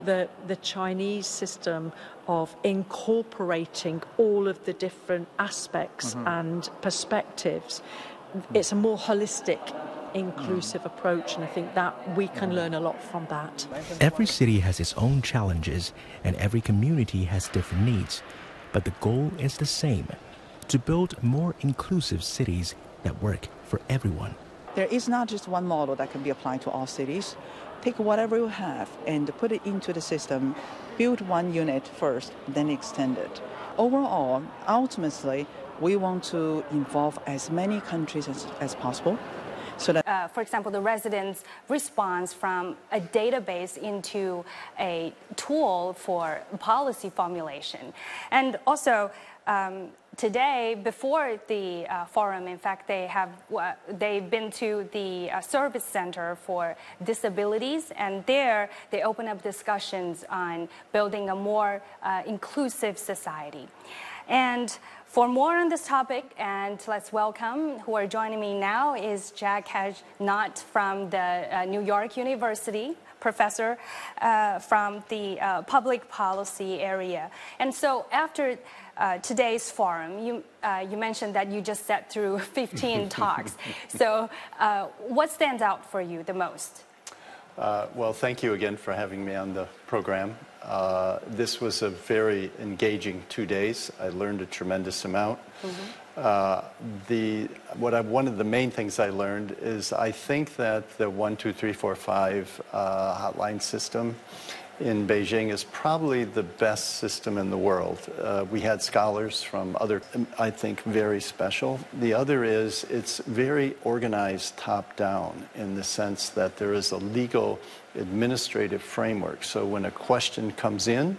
The Chinese system of incorporating all of the different aspects and perspectives, it's a more holistic, inclusive approach, and I think that we can learn a lot from that. Every city has its own challenges, and every community has different needs, but the goal is the same: to build more inclusive cities that work for everyone. There is not just one model that can be applied to all cities. Take whatever you have and put it into the system, build one unit first, then extend it. Overall, ultimately, we want to involve as many countries as possible. So that, for example, the residents' response from a database into a tool for policy formulation. And also, today, before the forum, in fact, they've been to the service center for disabilities, and there they open up discussions on building a more inclusive society. And for more on this topic, and let's welcome, who are joining me now is Jack Haj-Knott from the New York University, professor from the public policy area. And so after today's forum, you mentioned that you just sat through 15 talks. So what stands out for you the most? Well, thank you again for having me on the program. This was a very engaging 2 days. I learned a tremendous amount. One of the main things I learned is I think that the 1, 2, 3, 4, 5 hotline system in Beijing is probably the best system in the world. We had scholars from other, I think, very special. The other is it's very organized top-down in the sense that there is a legal administrative framework. So when a question comes in,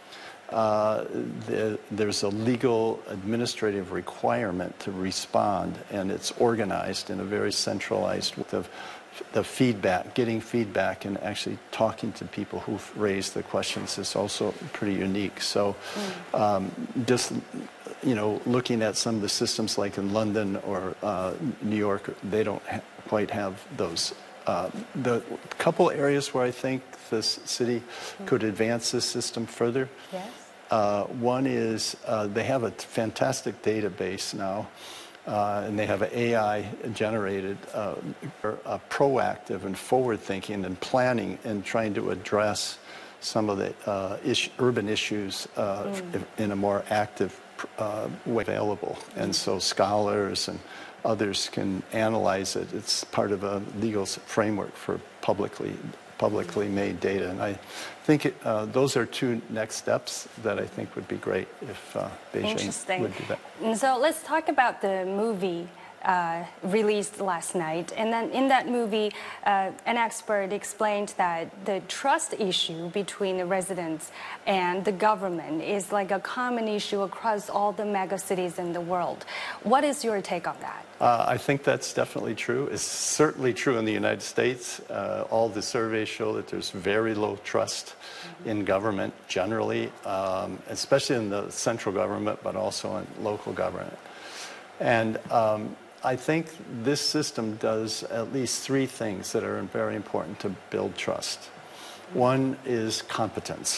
there's a legal administrative requirement to respond, and it's organized in a very centralized way. The feedback, getting feedback and actually talking to people who've raised the questions is also pretty unique. So just, looking at some of the systems like in London or New York, they don't quite have those. The couple areas where I think this city could advance this system further. Yes. One is they have a fantastic database now. And they have an AI-generated, proactive and forward-thinking and planning and trying to address some of the urban issues in a more active way available. And so scholars and others can analyze it. It's part of a legal framework for publicly made data. And I think those are two next steps that I think would be great if Beijing would do that. And so let's talk about the movie released last night. And then in that movie, an expert explained that the trust issue between the residents and the government is like a common issue across all the megacities in the world. What is your take on that? I think that's definitely true. It's certainly true in the United States. All the surveys show that there's very low trust in government generally, especially in the central government, but also in local government. And I think this system does at least 3 things that are very important to build trust. One is competence.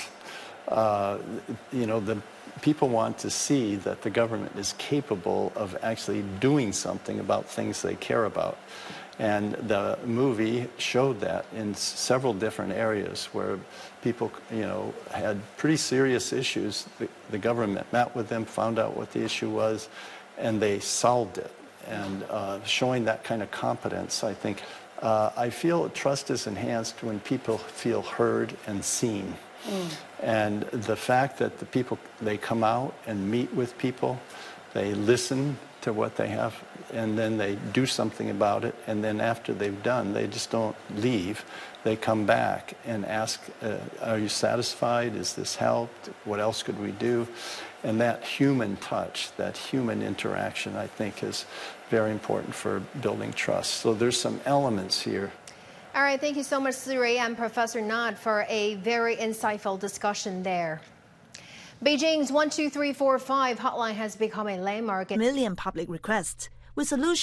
The people want to see that the government is capable of actually doing something about things they care about. And the movie showed that in several different areas where people, had pretty serious issues. The government met with them, found out what the issue was, and they solved it. And showing that kind of competence, I think, I feel trust is enhanced when people feel heard and seen. And the fact that the people, they come out and meet with people, they listen to what they have, and then they do something about it, and then after they've done, they just don't leave. They come back and ask, are you satisfied? Is this helped? What else could we do? And that human touch, that human interaction, I think is very important for building trust. So there's some elements here. All right, thank you so much, Suri and Professor Knott, for a very insightful discussion there. Beijing's 12345 hotline has become a landmark. Million public requests with solutions.